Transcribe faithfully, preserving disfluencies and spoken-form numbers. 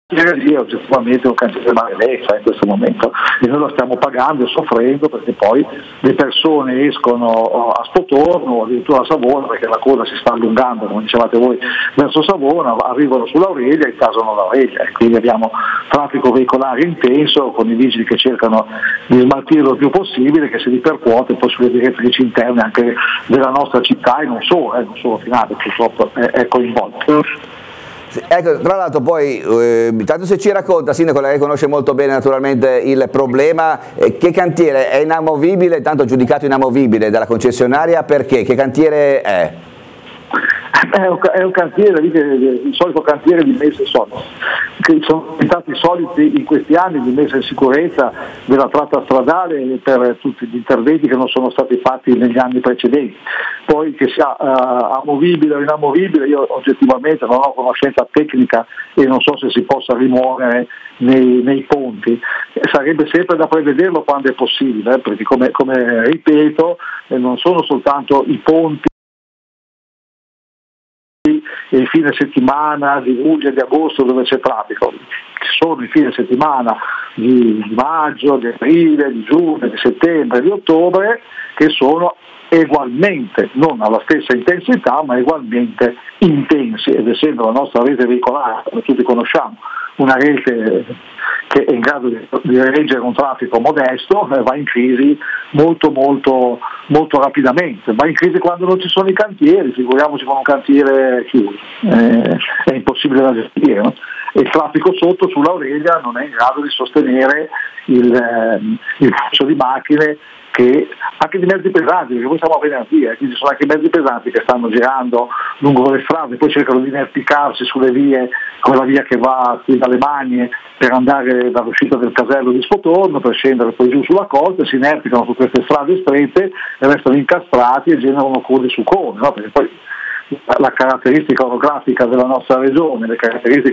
lì è oggettivamente un cantiere maledetta in questo momento e noi lo stiamo pagando e soffrendo, perché poi le persone escono a Spotorno o addirittura a Savona, perché la coda si sta allungando, come dicevate voi, verso Savona, arrivano sull'Aurelia e casano l'Aurelia, e quindi abbiamo traffico veicolare intenso con i vigili che cercano di smaltirlo il più possibile, che si ripercuote poi sulle direttrici interne anche della nostra città e non solo, eh, non solo Finale purtroppo è, è coinvolto. Ecco, tra l'altro poi, eh, tanto se ci racconta, Sindaco, lei conosce molto bene naturalmente il problema, eh, che cantiere è inamovibile, tanto giudicato inamovibile dalla concessionaria, perché? Che cantiere è? È un, è un cantiere, il solito cantiere di messa in solito, che sono stati soliti in questi anni di messa in sicurezza della tratta stradale per tutti gli interventi che non sono stati fatti negli anni precedenti. Poi che sia uh, amovibile o inamovibile, io oggettivamente non ho conoscenza tecnica e non so se si possa rimuovere nei, nei ponti. Sarebbe sempre da prevederlo quando è possibile, eh, perché come, come ripeto, eh, non sono soltanto i ponti e il fine settimana di luglio e di agosto dove c'è traffico, ci sono i fine settimana di, di maggio, di aprile, di giugno, di settembre, di ottobre, che sono ugualmente, non alla stessa intensità, ma ugualmente intensi, ed essendo la nostra rete veicolare, come tutti conosciamo, una rete che è in grado di, di reggere un traffico modesto, eh, va in crisi molto molto molto rapidamente, va in crisi quando non ci sono i cantieri, figuriamoci con un cantiere chiuso, eh, è impossibile da gestire, no? E il traffico sotto sull'Aurelia non è in grado di sostenere il, eh, il flusso di macchine, che anche di mezzi pesanti, perché poi siamo a venerdì, eh, quindi ci sono anche mezzi pesanti che stanno girando lungo le strade, poi cercano di inerpicarsi sulle vie, come la via che va qui dalle Magne per andare dall'uscita del casello di Spotorno, per scendere poi giù sulla costa, si inerpicano su queste strade strette e restano incastrati e generano code su code, no? Perché poi la caratteristica orografica della nostra regione, le caratteristiche